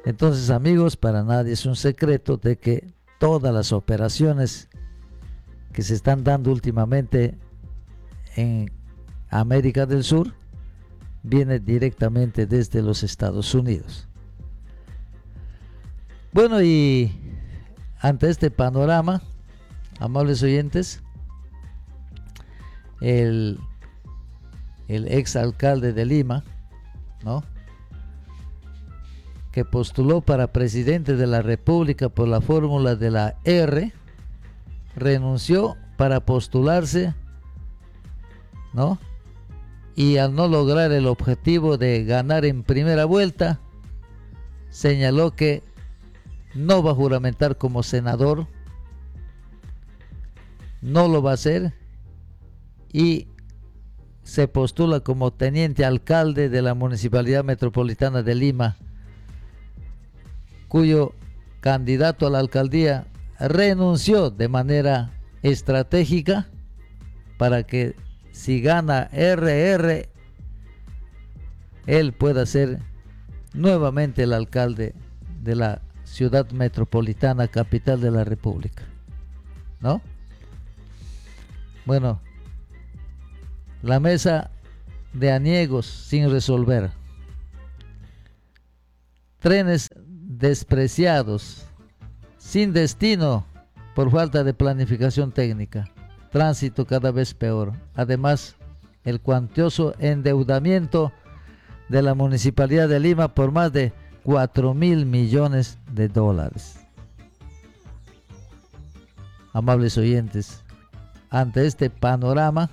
Entonces, amigos, para nadie es un secreto de que todas las operaciones que se están dando últimamente en América del Sur vienen directamente desde los Estados Unidos. Bueno, y ante este panorama, amables oyentes, el ex alcalde de Lima, ¿no?, que postuló para presidente de la República por la fórmula de la R, renunció para postularse, ¿no? Y al no lograr el objetivo de ganar en primera vuelta, señaló que no va a juramentar como senador, no lo va a hacer, y se postula como teniente alcalde de la Municipalidad Metropolitana de Lima, cuyo candidato a la alcaldía renunció de manera estratégica para que, si gana RR, él pueda ser nuevamente el alcalde de la ciudad metropolitana, capital de la República, ¿no? Bueno, la mesa de aniegos sin resolver, trenes despreciados, sin destino por falta de planificación técnica, tránsito cada vez peor. Además, el cuantioso endeudamiento de la Municipalidad de Lima por más de 4.000 millones de dólares. Amables oyentes, ante este panorama,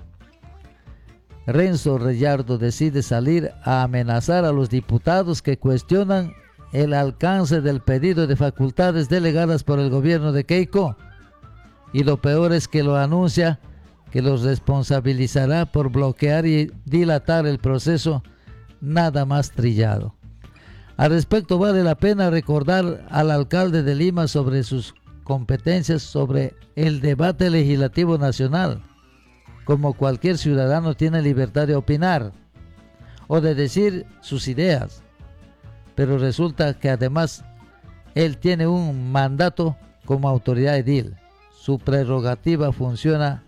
Renzo Reyardo decide salir a amenazar a los diputados que cuestionan el alcance del pedido de facultades delegadas por el gobierno de Keiko, y lo peor es que lo anuncia que los responsabilizará por bloquear y dilatar el proceso nada más trillado. Al respecto, vale la pena recordar al alcalde de Lima sobre sus competencias sobre el debate legislativo nacional. Como cualquier ciudadano, tiene libertad de opinar o de decir sus ideas, pero resulta que además él tiene un mandato como autoridad edil. Su prerrogativa funcional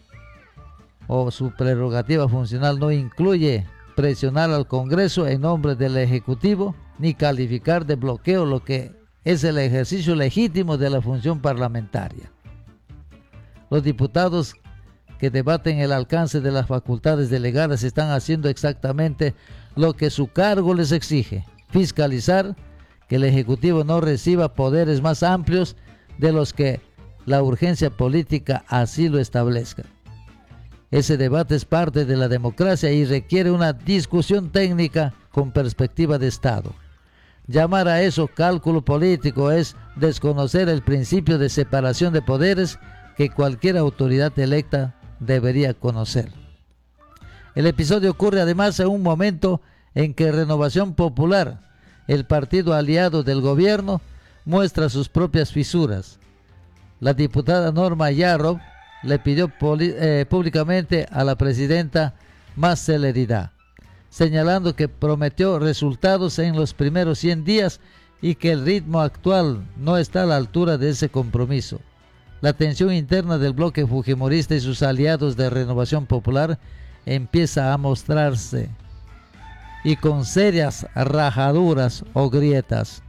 no incluye presionar al Congreso en nombre del Ejecutivo, ni calificar de bloqueo lo que es el ejercicio legítimo de la función parlamentaria. Los diputados que debaten el alcance de las facultades delegadas están haciendo exactamente lo que su cargo les exige: fiscalizar que el Ejecutivo no reciba poderes más amplios de los que la urgencia política así lo establezca. Ese debate es parte de la democracia y requiere una discusión técnica con perspectiva de Estado. Llamar a eso cálculo político es desconocer el principio de separación de poderes que cualquier autoridad electa debería conocer. El episodio ocurre además en un momento en que Renovación Popular, el partido aliado del gobierno, muestra sus propias fisuras. La diputada Norma Yarrow le pidió públicamente a la presidenta más celeridad, señalando que prometió resultados en los primeros 100 días y que el ritmo actual no está a la altura de ese compromiso. La tensión interna del bloque fujimorista y sus aliados de Renovación Popular empieza a mostrarse, y con serias rajaduras o grietas.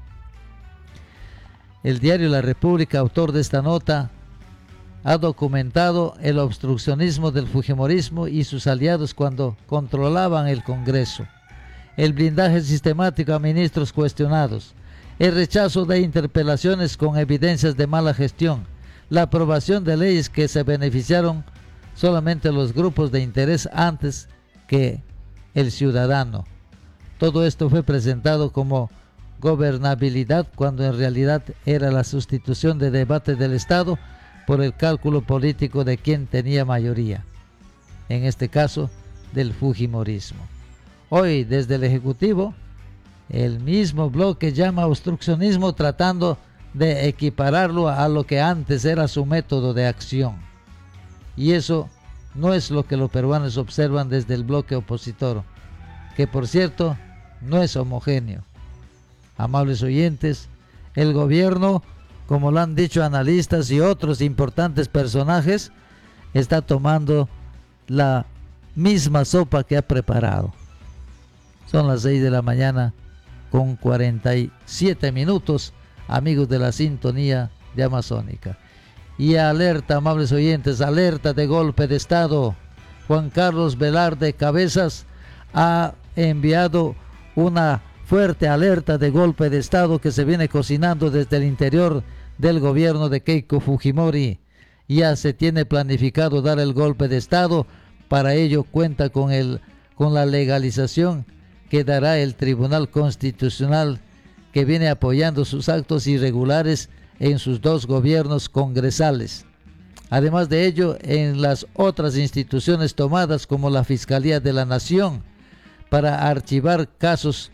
El diario La República, autor de esta nota, ha documentado el obstruccionismo del fujimorismo y sus aliados cuando controlaban el Congreso, el blindaje sistemático a ministros cuestionados, el rechazo de interpelaciones con evidencias de mala gestión, la aprobación de leyes que se beneficiaron solamente los grupos de interés antes que el ciudadano. Todo esto fue presentado como gobernabilidad cuando en realidad era la sustitución de debate del Estado por el cálculo político de quien tenía mayoría, en este caso del fujimorismo. Hoy, desde el Ejecutivo, el mismo bloque llama obstruccionismo, tratando de equipararlo a lo que antes era su método de acción. Y eso no es lo que los peruanos observan desde el bloque opositor, que por cierto no es homogéneo. amables oyentes, el gobierno, como lo han dicho analistas y otros importantes personajes, está tomando la misma sopa que ha preparado. Son las 6 de la mañana con 47 minutos, amigos de la sintonía de Amazónica. Y alerta, amables oyentes, alerta de golpe de Estado. Juan Carlos Velarde Cabezas ha enviado una fuerte alerta de golpe de Estado que se viene cocinando desde el interior del gobierno de Keiko Fujimori. Ya se tiene planificado dar el golpe de Estado. Para ello cuenta con la legalización que dará el Tribunal Constitucional, que viene apoyando sus actos irregulares en sus dos gobiernos congresales. Además de ello, en las otras instituciones tomadas como la Fiscalía de la Nación para archivar casos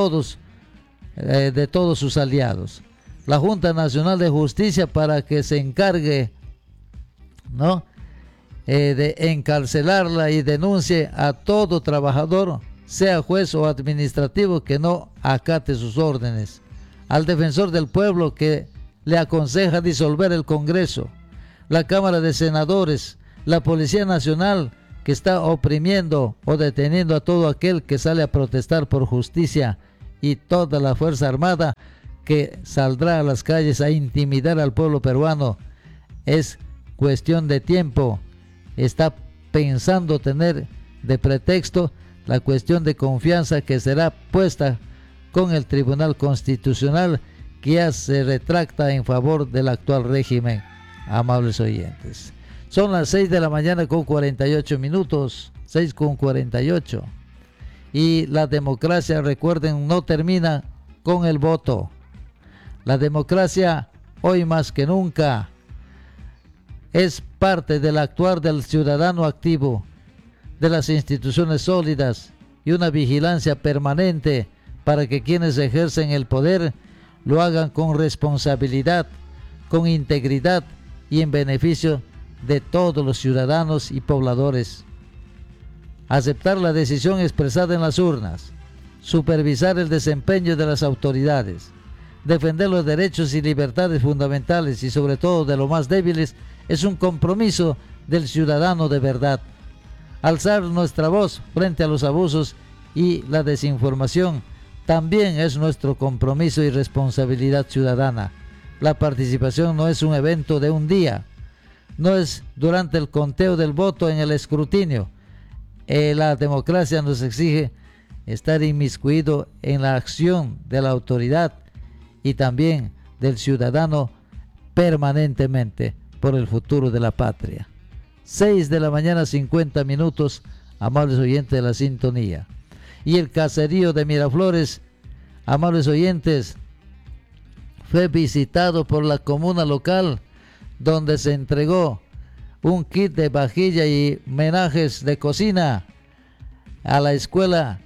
de todos sus aliados. La Junta Nacional de Justicia para que se encargue, ¿no?, de encarcelarla y denuncie a todo trabajador, sea juez o administrativo, que no acate sus órdenes. Al defensor del pueblo, que le aconseja disolver el Congreso. La Cámara de Senadores, la Policía Nacional, que está oprimiendo o deteniendo a todo aquel que sale a protestar por justicia, y toda la Fuerza Armada, que saldrá a las calles a intimidar al pueblo peruano. Es cuestión de tiempo. Está pensando tener de pretexto la cuestión de confianza que será puesta con el Tribunal Constitucional, que ya se retracta en favor del actual régimen, amables oyentes. Son las 6 de la mañana con 48 minutos, 6 con 48. Y la democracia, recuerden, no termina con el voto. La democracia, hoy más que nunca, es parte del actuar del ciudadano activo, de las instituciones sólidas y una vigilancia permanente para que quienes ejercen el poder lo hagan con responsabilidad, con integridad y en beneficio de todos los ciudadanos y pobladores. Aceptar la decisión expresada en las urnas, supervisar el desempeño de las autoridades, defender los derechos y libertades fundamentales y sobre todo de los más débiles es un compromiso del ciudadano de verdad. Alzar nuestra voz frente a los abusos y la desinformación también es nuestro compromiso y responsabilidad ciudadana. La participación no es un evento de un día, no es durante el conteo del voto en el escrutinio. La democracia nos exige estar inmiscuido en la acción de la autoridad y también del ciudadano permanentemente por el futuro de la patria. 6 de la mañana 50 minutos, amables oyentes de la sintonía. Y el caserío de Miraflores, amables oyentes, fue visitado por la comuna local, donde se entregó un kit de vajilla y menajes de cocina a la escuela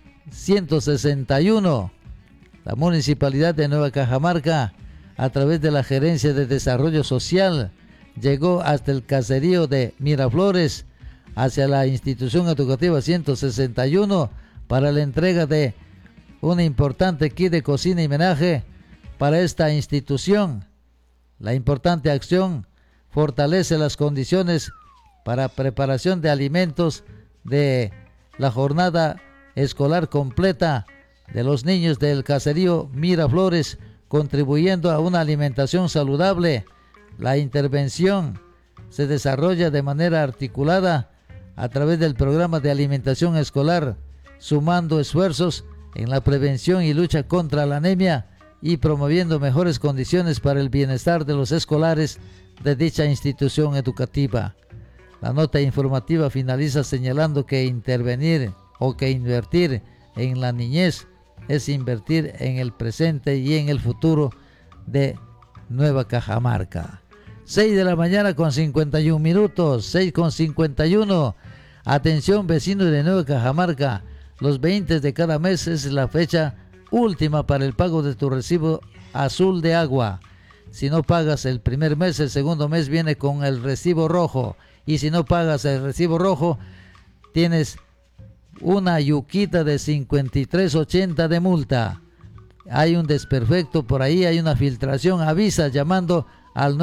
161. La municipalidad de Nueva Cajamarca, a través de la Gerencia de Desarrollo Social, llegó hasta el caserío de Miraflores, hacia la institución educativa 161, para la entrega de un importante kit de cocina y menaje para esta institución. La importante acción fortalece las condiciones para preparación de alimentos de la jornada escolar completa de los niños del caserío Miraflores, contribuyendo a una alimentación saludable. La intervención se desarrolla de manera articulada a través del programa de alimentación escolar, sumando esfuerzos en la prevención y lucha contra la anemia y promoviendo mejores condiciones para el bienestar de los escolares de dicha institución educativa. La nota informativa finaliza señalando que intervenir o que invertir en la niñez es invertir en el presente y en el futuro de Nueva Cajamarca. 6 de la mañana con 51 minutos, 6 con 51. Atención, vecinos de Nueva Cajamarca, los 20 de cada mes es la fecha última para el pago de tu recibo azul de agua. Si no pagas el primer mes, el segundo mes viene con el recibo rojo. Y si no pagas el recibo rojo, tienes una yuquita de 53.80 de multa. hay un desperfecto por ahí, hay una filtración, avisa llamando al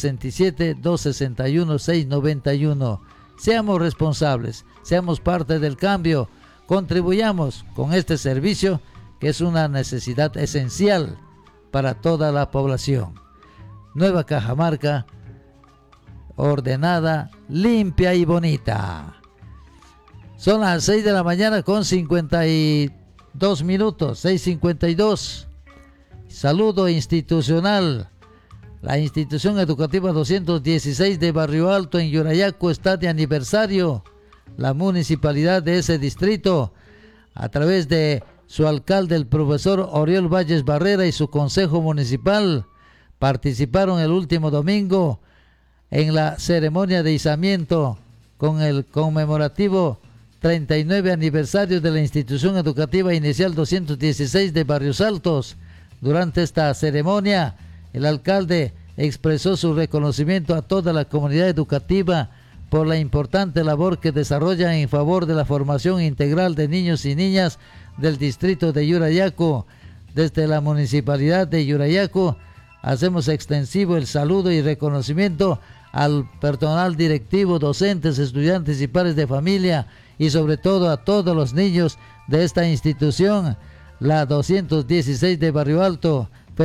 967-261-691. Seamos responsables, seamos parte del cambio, contribuyamos con este servicio que es una necesidad esencial para toda la población. Nueva Cajamarca, ordenada, limpia y bonita. Son las 6 de la mañana con 52 minutos, 6:52. Saludo institucional. La institución educativa 216 de Barrio Alto en Yurayacu está de aniversario. La municipalidad de ese distrito, a través de su alcalde, el profesor Oriol Valles Barrera, y su consejo municipal, participaron el último domingo en la ceremonia de izamiento con el conmemorativo 39 aniversario de la institución educativa inicial 216 de Barrios Altos. Durante esta ceremonia, el alcalde expresó su reconocimiento a toda la comunidad educativa por la importante labor que desarrollan en favor de la formación integral de niños y niñas del distrito de Yurayacu. Desde la municipalidad de Yurayacu hacemos extensivo el saludo y reconocimiento al personal directivo, docentes, estudiantes y padres de familia, y sobre todo a todos los niños de esta institución, la 216 de Barrio Alto,